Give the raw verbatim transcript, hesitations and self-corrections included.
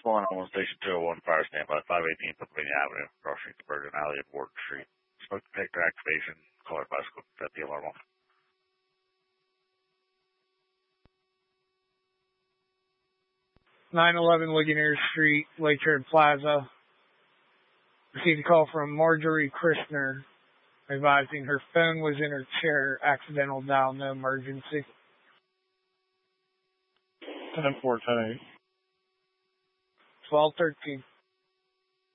One on Station two oh one, fire standby, five eighteen Pennsylvania Avenue, crossing the Bergen Alley of Ward Street. Smoke detector activation, caller bicycle, set the alarm off. nine eleven Ligonier Street, Lakeshore Plaza. Received a call from Marjorie Christner advising her phone was in her chair, accidental dial, no emergency. ten four, ten eight. twelve thirteen.